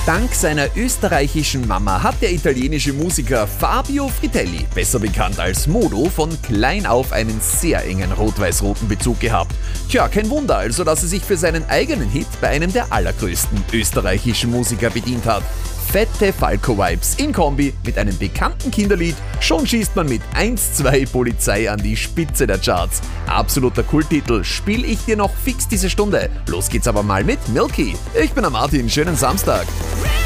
Dank seiner österreichischen Mama hat der italienische Musiker Fabio Fritelli, besser bekannt als Modo, von klein auf einen sehr engen rot-weiß-roten Bezug gehabt. Tja, kein Wunder also, dass er sich für seinen eigenen Hit bei einem der allergrößten österreichischen Musiker bedient hat. Fette Falco-Vibes in Kombi mit einem bekannten Kinderlied, schon schießt man mit 1-2 Polizei an die Spitze der Charts. Absoluter Kulttitel, spiel ich dir noch fix diese Stunde. Los geht's aber mal mit Milky. Ich bin der Martin, schönen Samstag.